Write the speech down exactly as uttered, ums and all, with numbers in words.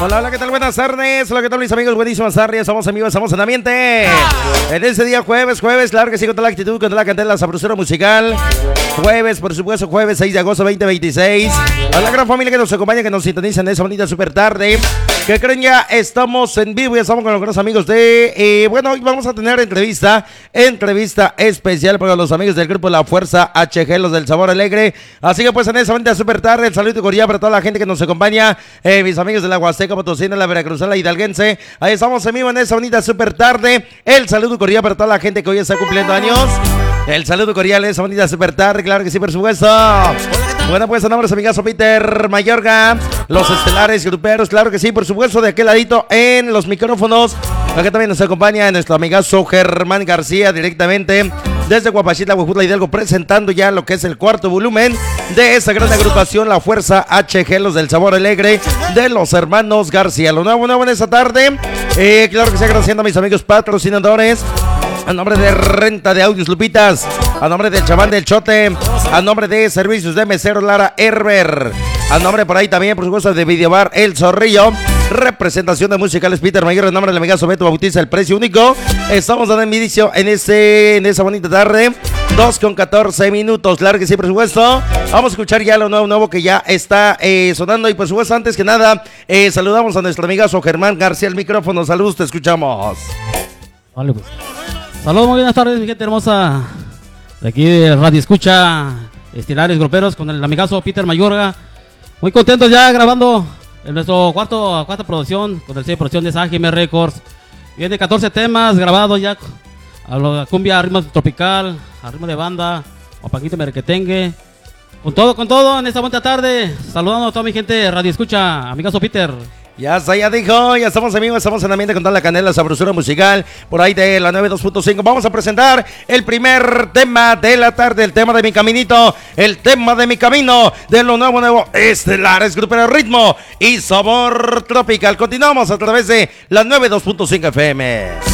Hola, hola, ¿qué tal? Buenas tardes. Hola, ¿qué tal mis amigos? Buenísimas tardes. Somos amigos, estamos en ambiente. En este día jueves, jueves, claro que sí, con toda la actitud, con toda la cantidad, la sabrosura musical. Jueves, por supuesto, jueves seis de agosto veinte veintiséis. A la gran familia que nos acompaña, que nos sintoniza en esa bonita super tarde. Que creen, ya estamos en vivo, ya estamos con los grandes amigos de... Eh, bueno, hoy vamos a tener entrevista, entrevista especial para los amigos del grupo La Fuerza H G, los del Sabor Alegre. Así que pues en esa bonita super tarde, el saludo cordial para toda la gente que nos acompaña, eh, mis amigos de la Huasteca Potosina, la Veracruzana, la Hidalguense. Ahí estamos en vivo en esa bonita super tarde. El saludo cordial para toda la gente que hoy está cumpliendo años. El saludo cordial en esa bonita super tarde, claro que sí, por supuesto. Bueno, pues a nombre de su amigazo Peter Mayorga, los estelares gruperos, claro que sí, por supuesto, de aquel ladito en los micrófonos. Acá también nos acompaña nuestro amigazo Germán García, directamente desde Guapachitla, Huejutla, Hidalgo, presentando ya lo que es el cuarto volumen de esa gran agrupación, La Fuerza H G, los del Sabor Alegre, de los hermanos García. Lo nuevo, nuevo en esta tarde, eh, claro que sí, agradeciendo a mis amigos patrocinadores. A nombre de Renta de Audios Lupitas, a nombre del Chamán del Chote, a nombre de Servicios de Mesero Lara Herber, a nombre por ahí también, por supuesto, de Videobar El Zorrillo, representación de musicales Peter Mayor, en nombre del amigazo Beto Bautista, el precio único. Estamos dando inicio en, ese, en esa bonita tarde, dos con catorce minutos, claro que sí, por supuesto. Vamos a escuchar ya lo nuevo, nuevo que ya está eh, sonando. Y por supuesto, antes que nada, eh, saludamos a nuestro amigazo Germán García, el micrófono. Saludos, te escuchamos. Vale, pues. Saludos, muy buenas tardes, mi gente hermosa. De aquí de Radio Escucha, Estelares Gruperos, con el amigazo Peter Mayorga. Muy contentos ya grabando en nuestro cuarto, cuarta producción, con el sello de producción de A G M Records. Viene catorce temas grabados ya a la cumbia, a ritmo tropical, a ritmo de banda, a Paquito Merequetengue. Con todo, con todo, en esta bonita tarde, saludando a toda mi gente de Radio Escucha, amigazo Peter. Ya está, ya dijo, ya estamos amigos, estamos en ambiente con toda la canela, sabrosura musical, por ahí de la nueve dos punto cinco. Vamos a presentar el primer tema de la tarde, el tema de mi caminito, el tema de mi camino, de lo nuevo, nuevo, Estelares Grupo Ritmo y Sabor Tropical. Continuamos a través de la nueve dos punto cinco F M.